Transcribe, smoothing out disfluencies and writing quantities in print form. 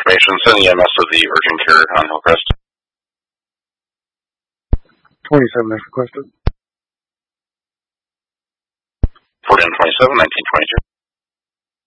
information. Send EMS to the urgent care on Hillcrest. 27 is requested. 4127, 1922.